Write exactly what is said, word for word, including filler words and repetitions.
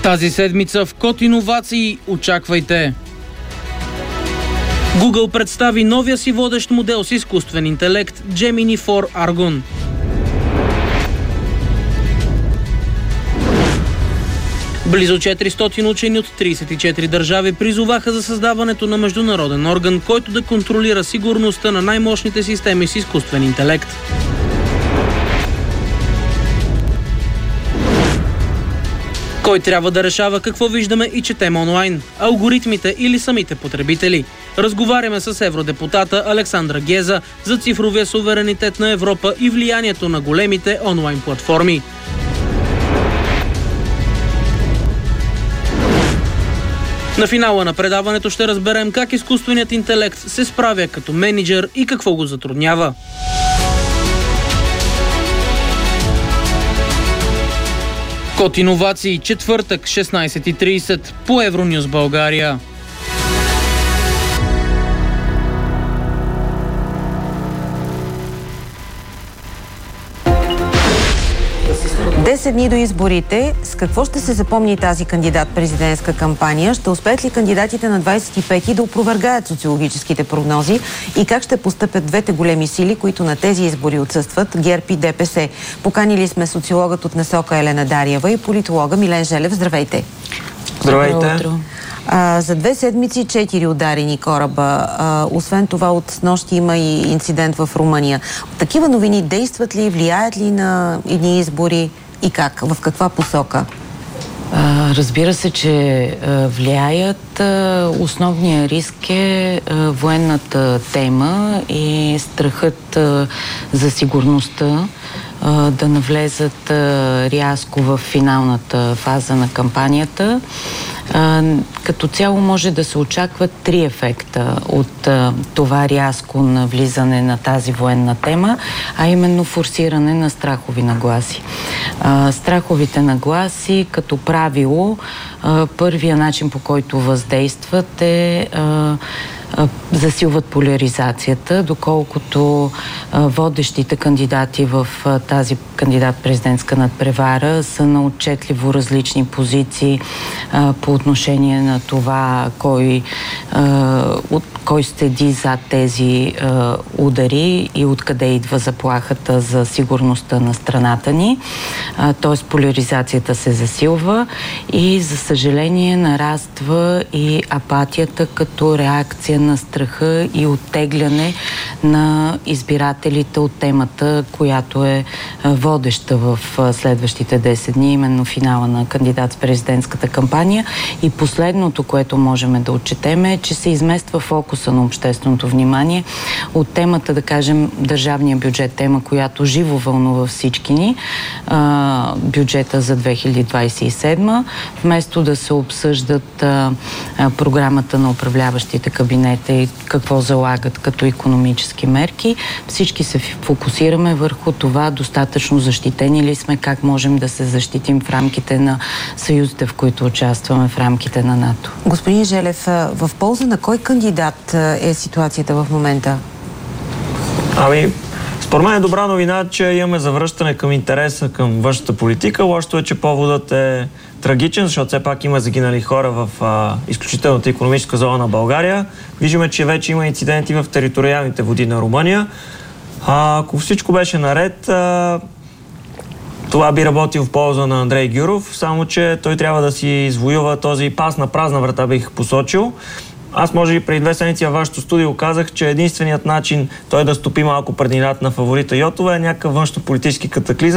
Тази седмица в Код иновации очаквайте. Google представи новия си водещ модел с изкуствен интелект Gemini фор Argon. Близо четиристотин учени от тридесет и четири държави призоваха за създаването на международен орган, който да контролира сигурността на най-мощните системи с изкуствен интелект. Кой трябва да решава какво виждаме и четем онлайн? Алгоритмите или самите потребители? Разговаряме с евродепутата Александра Геза за цифровия суверенитет на Европа и влиянието на големите онлайн платформи. На финала на предаването ще разберем как изкуственият интелект се справя като мениджър и какво го затруднява. Код иновации, четвъртък, шестнайсет и трийсет по Евронюс България. десет дни до изборите. С какво ще се запомни тази кандидат-президентска кампания? Ще успеят ли кандидатите на двайсет и пети да опровергаят социологическите прогнози? И как ще постъпят двете големи сили, които на тези избори отсъстват, ГЕРБ и ДПС? Поканили сме социологът от НСОК Елена Дариева и политолога Милен Желев. Здравейте! Здравейте! А, за две седмици четири ударени кораба. А, освен това, от снощи има и инцидент в Румъния. Такива новини действат ли, влияят ли на едни избори и как? В каква посока? А, разбира се, че а, влияят. А, основният риск е а, военната тема и страхът а, за сигурността а, да навлезат а, рязко в финалната фаза на кампанията. Uh, като цяло може да се очакват три ефекта от uh, това рязко навлизане на тази военна тема, а именно форсиране на страхови нагласи. Uh, страховите нагласи, като правило, uh, първия начин, по който въздействат е uh, засилват поляризацията, доколкото а, водещите кандидати в а, тази кандидат-президентска надпревара са на отчетливо различни позиции а, по отношение на това кой, а, от, кой следи зад тези а, удари и откъде идва заплахата за сигурността на страната ни. Т.е. поляризацията се засилва и, за съжаление, нараства и апатията като реакция на страха и оттегляне на избирателите от темата, която е водеща в следващите десет дни, именно финала на кандидат с президентската кампания. И последното, което можем да отчетем, е, че се измества фокуса на общественото внимание от темата, да кажем, държавния бюджет, тема, която живо вълнува всички ни, бюджета за две хиляди двайсет и седма, вместо да се обсъждат програмата на управляващите кабинети и какво залагат като икономически мерки. Всички се фокусираме върху това достатъчно защитени ли сме, как можем да се защитим в рамките на съюзите, в които участваме, в рамките на НАТО. Господин Желев, в полза на кой кандидат е ситуацията в момента? Ами, според мен е добра новина, че имаме завръщане към интереса към външната политика. Лошото е, че поводът е трагичен, защото все пак има загинали хора в а, изключителната икономическа зона на България. Виждаме, че вече има инциденти в териториалните води на Румъния. А, ако всичко беше наред, а, това би работил в полза на Андрей Гюров, само че той трябва да си извоюва този пас на празна врата, бих посочил. Аз може и преди две седмици във вашето студио казах, че единственият начин той да стопи малко преднината на фаворита Йотова е някакъв външно-политически катаклизъм,